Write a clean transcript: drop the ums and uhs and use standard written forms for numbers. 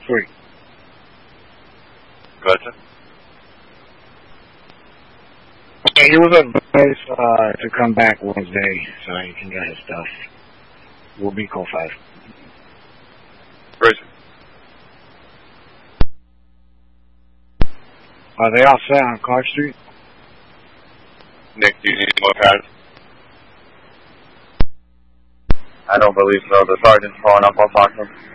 Sweet. Go ahead, sir. Okay, he was advised to come back Wednesday so he can get his stuff. We'll be call 5. Bridget. Are they all set on Clark Street? Nick, do you need more cards? I don't believe so. The sergeant's pulling up. I'll talk to him.